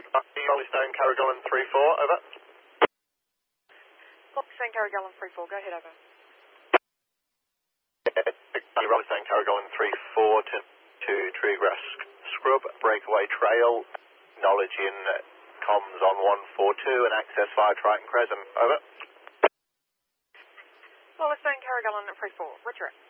Rolling Stone, Carrigaline 3-4, over. Rolling Stone, Carrigaline 3-4, go ahead, over. Rolling Stone, Carrigaline 3-4 to Treegrass Scrub, breakaway trail, knowledge in comms on 142 and access via Triton Crescent, over. Rolling Stone, Carrigaline 3-4, roger it.